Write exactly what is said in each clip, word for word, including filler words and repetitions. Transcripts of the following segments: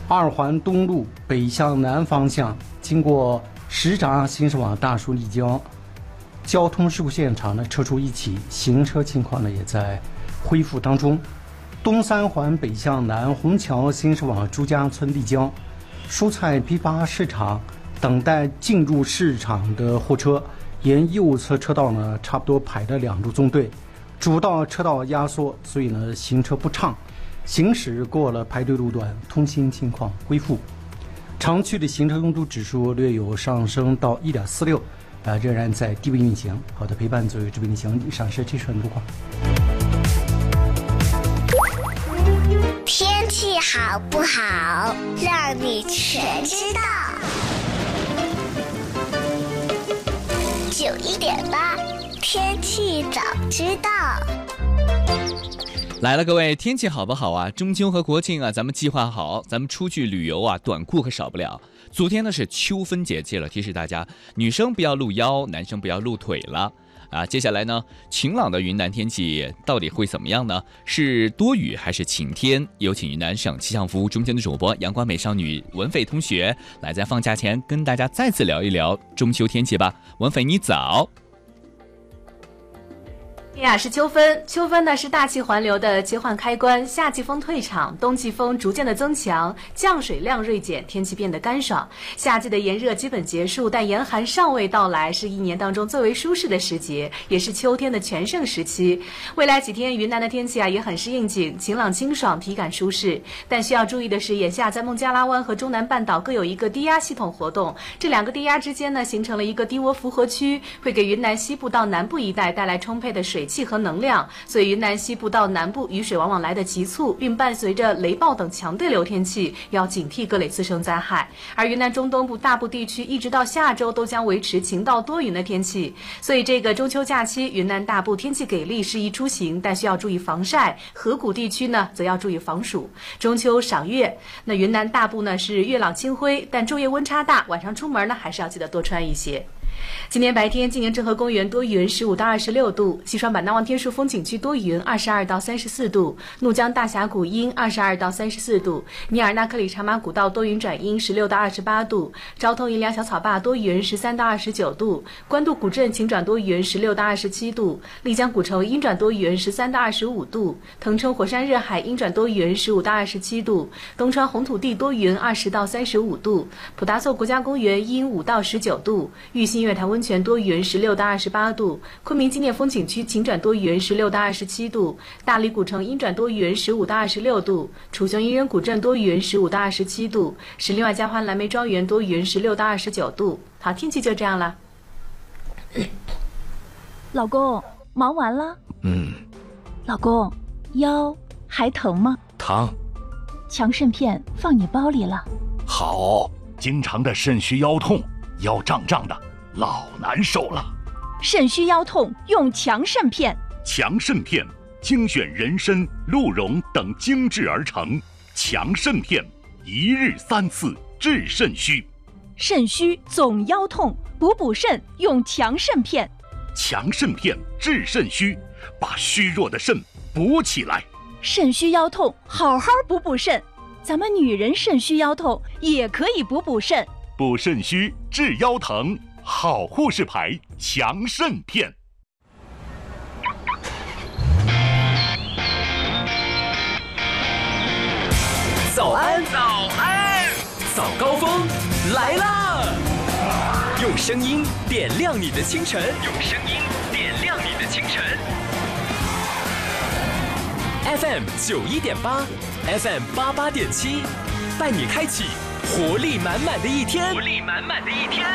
二环东路北向南方向，经过什闸行驶往大树丽江，交通事故现场呢车出一起，行车情况呢也在恢复当中。东三环北向南虹桥行驶往朱家村丽江，蔬菜批发市场等待进入市场的货车沿右侧车道呢差不多排了两路纵队，主道车道压缩，所以呢行车不畅。行驶过了排队路段，通行情况恢复。长区的行车拥堵指数略有上升到 一点四六， 啊，仍然在低位运行。好的，陪伴左右这边运行，以上是汽车路况。 天气好不好，让你全知道。九一点八，天气早知道。 来了，各位，天气好不好啊？中秋和国庆啊，咱们计划好，咱们出去旅游啊，短裤可少不了。昨天呢是秋分节气了，提示大家，女生不要露腰，男生不要露腿了啊。接下来呢，晴朗的云南天气到底会怎么样呢？是多雨还是晴天？有请云南省气象服务中心的主播阳光美少女文斐同学来在放假前跟大家再次聊一聊中秋天气吧。文斐，你早。 呀，是秋分，秋分呢是大气环流的切换开关，夏季风退场，冬季风逐渐的增强，降水量锐减，天气变得干爽。夏季的炎热基本结束，但严寒尚未到来，是一年当中最为舒适的时节，也是秋天的全盛时期。未来几天云南的天气啊也很是应景，晴朗清爽，体感舒适。但需要注意的是，眼下在孟加拉湾和中南半岛各有一个低压系统活动，这两个低压之间呢形成了一个低涡复合区，会给云南西部到南部一带带来充沛的水气和能量，所以云南西部到南部雨水往往来得急促，并伴随着雷暴等强对流天气，要警惕各类次生灾害。而云南中东部大部地区一直到下周都将维持晴到多云的天气，所以这个中秋假期云南大部天气给力，适宜出行，但需要注意防晒。河谷地区呢则要注意防暑。中秋赏月，那云南大部呢是月朗清辉，但昼夜温差大，晚上出门呢还是要记得多穿一些。今天白天，静营镇河公园多云，十五到二十六度；西双版纳望天树风景区多云，二十二到三十四度；怒江大峡谷阴，二十二到三十四度；尼尔纳克里茶马古道多云转阴，十六到二十八度；昭通银梁小草坝多云，十三到二十九度；官渡古镇晴转多云，十六到二十七度；丽江古城阴转多云，十三到二十五度；腾冲火山热海阴转多云，十五到二十七度；东川红土地多云，二十到三十五度；普达措国家公园阴五到十九度；玉新月潭温泉多云，十六到二十八度；昆明纪念风景区晴转多云，十六到二十七度；大理古城阴转多云，十五到二十六度；楚雄银人古镇多云，十五到二十七度；石林外嘉欢蓝莓庄园多云，十六到二十九度。好，天气就这样了。 老公，忙完了？ 嗯。 老公，腰还疼吗？ 疼。 强肾片放你包里了。 好，经常的肾虚腰痛，腰胀胀的，老难受了。 肾虚腰痛用强肾片。 强肾片精选人参、鹿茸等精制而成，强肾片一日三次治肾虚。 肾虚总腰痛，补补肾用强肾片。 强肾片治肾虚，把虚弱的肾补起来。 肾虚腰痛好好补补肾，咱们女人肾虚腰痛也可以补补肾。 补肾虚治腰疼，好护士牌强肾片。 早安，早安，早高峰来啦！用声音点亮你的清晨，用声音点亮你的清晨。F M 九一点八 ，F M 八八点七，带你开启活力满满的一天，活力满满的一天。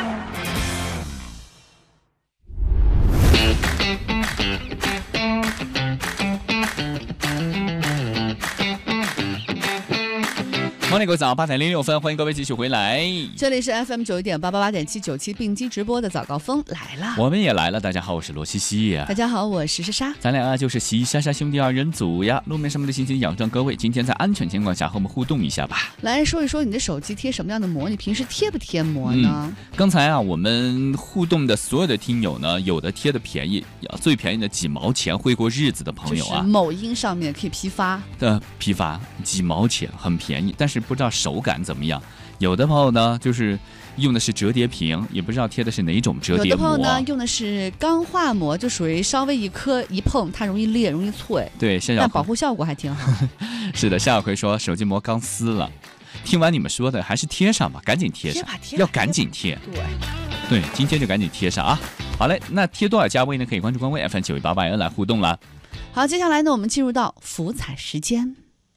欢迎各位早上八点零六分，欢迎各位继续回来。 这里是 F M 九一点八八八点七九七并机直播的早高峰来了， 我们也来了。大家好，我是罗西西。 大家好，我是莎莎。 咱俩啊就是西莎莎兄弟二人组呀。路面上面的心情仰仗各位，今天在安全情况下和我们互动一下吧。 来说一说你的手机贴什么样的膜，你平时贴不贴膜呢？ 嗯、刚才啊，我们互动的所有的听友呢，有的贴的便宜，最便宜的几毛钱会过日子的朋友啊， 就是某音上面可以批发的批发几毛钱很便宜，但是不知道手感怎么样。有的朋友呢，就是用的是折叠屏，也不知道贴的是哪种折叠膜。 有的朋友呢，用的是钢化膜，就属于稍微一磕一碰，它容易裂，容易脆。 对，夏小但保护效果还挺好。 是的，夏小葵说手机膜刚撕了。听完你们说的，还是贴上吧，赶紧贴上， 贴吧贴吧要赶紧贴。 对， 对，今天就赶紧贴上啊！好嘞，那贴多少价位呢？可以关注官微 F M 九一八八 N 来互动啦。 好，接下来呢，我们进入到福彩时间。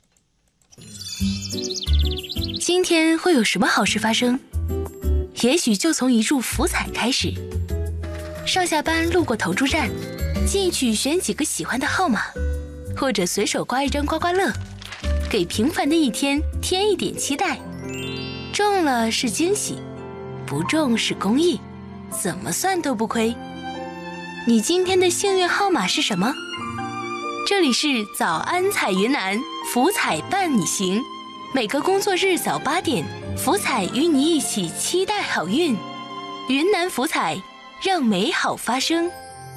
今天会有什么好事发生？也许就从一注福彩开始。上下班路过投注站，进去选几个喜欢的号码，或者随手刮一张刮刮乐，给平凡的一天添一点期待。中了是惊喜，不中是公益，怎么算都不亏。你今天的幸运号码是什么？这里是早安彩云南，福彩伴你行。每个工作日早八点，福彩与你一起期待好运。云南福彩，让美好发生。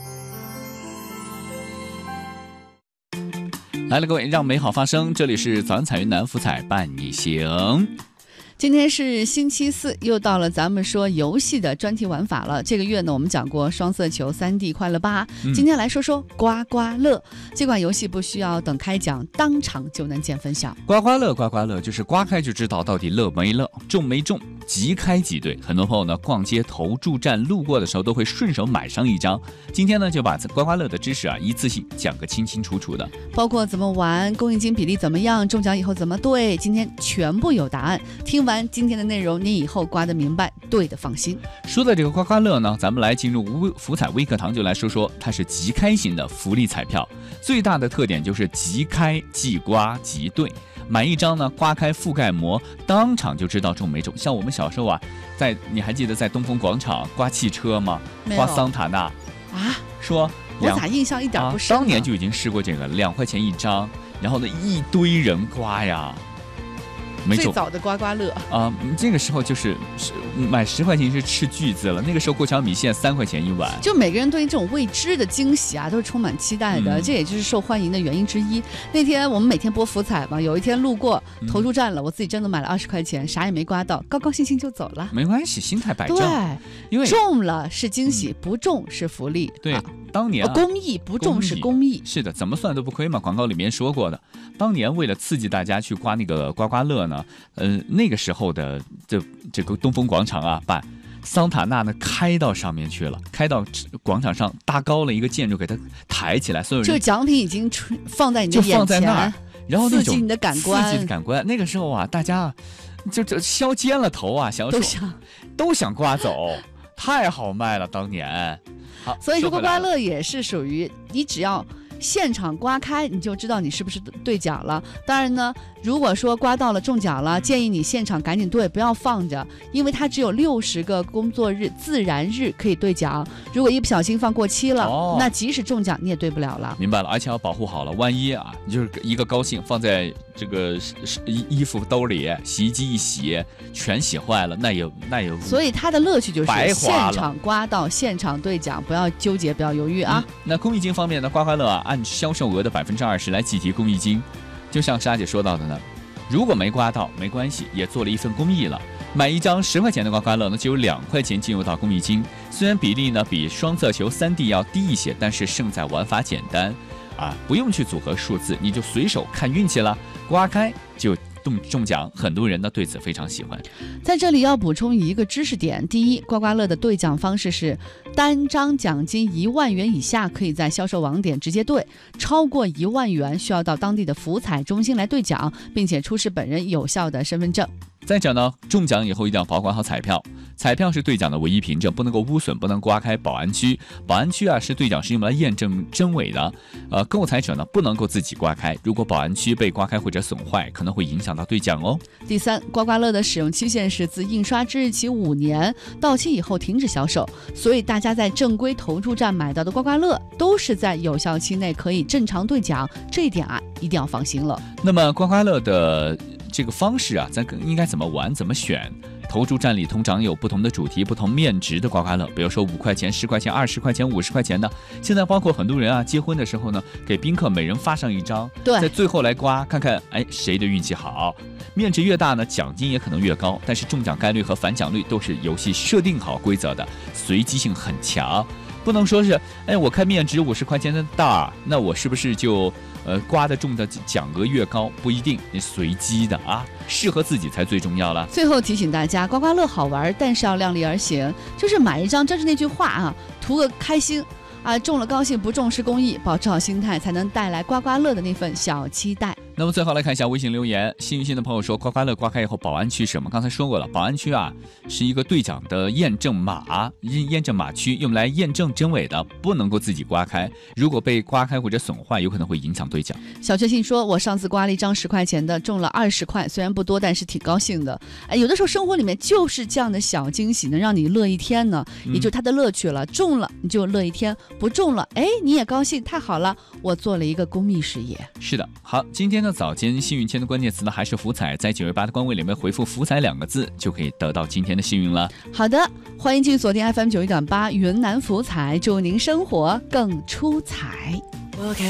来了，各位，让美好发生。这里是早安彩云南福彩伴你行。 今天是星期四，又到了咱们说游戏的专题玩法了。这个月呢，我们讲过双色球、三 D 快乐八，今天来说说刮刮乐。这款游戏不需要等开奖，当场就能见分晓。 刮刮乐，刮刮乐就是刮开就知道到底乐没乐，中没中，即开即对。很多朋友呢，逛街投注站路过的时候都会顺手买上一张。今天呢，就把刮刮乐的知识啊，一次性讲个清清楚楚的， 包括怎么玩，公益金比例怎么样，中奖以后怎么对，今天全部有答案。听完今天的内容，你以后刮得明白，对的放心。 说的这个刮刮乐呢，咱们来进入福彩微课堂，就来说说它是即开型的福利彩票。最大的特点就是即开即刮即对，买一张呢，刮开覆盖膜，当场就知道中没中。像我们小时候啊，在你还记得在东风广场刮汽车吗？刮桑塔纳啊？ 说我咋印象一点不深、 啊？当年就已经试过这个，两块钱一张，然后呢一堆人刮呀。 最早的刮刮乐啊、呃，这个时候就是买十块钱是吃巨资了。那个时候过桥米线三块钱一碗， 就每个人对于这种未知的惊喜啊，都是充满期待的、嗯。这也就是受欢迎的原因之一。那天我们每天播福彩嘛，有一天路过投注站了，嗯、我自己真的买了二十块钱，啥也没刮到，高高兴兴就走了。 没关系，心态摆正。 对， 因为中了是惊喜，嗯、不中是福利。 对， 啊、 当年、啊、 公益不中是公益。 是的，怎么算都不亏嘛。广告里面说过的，当年为了刺激大家去刮那个刮刮乐呢，呃。那个时候的这这个东风广场啊，把桑塔纳呢开到上面去了，开到广场上搭高了一个建筑，给它抬起来，所有人这个奖品已经放在你的眼前， 就放在那儿，然后那种刺激你的感官， 刺激的感官。那个时候啊，大家就就削尖了头啊，想都想都想刮走，太好卖了当年。好， 所以说刮刮乐也是属于你只要现场刮开，你就知道你是不是兑奖了。当然呢，如果说刮到了中奖了，建议你现场赶紧兑，不要放着，因为它只有六十个工作日自然日可以兑奖。如果一不小心放过期了、哦，那即使中奖你也兑不了了。 明白了，而且要保护好了，万一啊，你就是一个高兴放在这个衣服兜里，洗衣机一洗，全洗坏了，那也那也。 所以它的乐趣就是现场刮到现场兑奖，不要纠结，不要犹豫啊。 嗯、那公益金方面呢，刮刮乐啊，按销售额的百分之二十来计提公益金。就像莎姐说到的呢，如果没刮到没关系，也做了一份公益了。买一张十块钱的刮刮乐呢，就有两块钱进入到公益金。虽然比例呢比双色球三 D 要低一些，但是胜在玩法简单啊，不用去组合数字，你就随手看运气了，刮开就中中奖。很多人呢对此非常喜欢。 在这里要补充一个知识点：第一，刮刮乐的兑奖方式是单张奖金一万元以下可以在销售网点直接兑，超过一万元需要到当地的福彩中心来兑奖，并且出示本人有效的身份证。 再者呢，中奖以后一定要保管好彩票，彩票是兑奖的唯一凭证，不能够污损，不能刮开保安区。保安区啊是兑奖是用来验证真伪的，呃，购彩者呢不能够自己刮开，如果保安区被刮开或者损坏，可能会影响到兑奖哦。 第三，刮刮乐的使用期限是自印刷之日起五年，到期以后停止销售，所以大家在正规投注站买到的刮刮乐都是在有效期内可以正常兑奖，这一点啊一定要放心了。 那么刮刮乐的这个方式啊，咱应该怎么玩怎么选？ 投注站里通常有不同的主题、不同面值的刮刮乐，比如说五块钱、十块钱、二十块钱、五十块钱的。现在包括很多人啊，结婚的时候呢，给宾客每人发上一张， 对， 在最后来刮，看看哎谁的运气好。面值越大呢，奖金也可能越高，但是中奖概率和返奖率都是游戏设定好规则的，随机性很强。不能说是，哎，我开面值五十块钱的袋儿，那我是不是就呃刮得中的奖额越高？不一定，随机的啊，适合自己才最重要了。 最后提醒大家，刮刮乐好玩，但是要量力而行，就是买一张，真是那句话啊，图个开心啊，中了高兴，不中是公益，保持好心态，才能带来刮刮乐的那份小期待。 那么最后来看一下微信留言，幸运星的朋友说，刮刮乐刮开以后，保安区是什么？刚才说过了，保安区啊是一个兑奖的验证码，验证码区用来验证真伪的，不能够自己刮开，如果被刮开或者损坏，有可能会影响兑奖。 小确幸说，我上次刮了一张十块钱的，中了二十块，虽然不多，但是挺高兴的。哎，有的时候生活里面就是这样的小惊喜，能让你乐一天呢， 嗯、 也就是它的乐趣了。中了你就乐一天，不中了，哎，你也高兴，太好了，我做了一个公益事业。 是的，好，今天的早间幸运签的关键词呢还是福彩，在九月八的官微里面回复福彩两个字，就可以得到今天的幸运了。 好的，欢迎继续锁定 F M 九一点八云南福彩，祝您生活更出彩。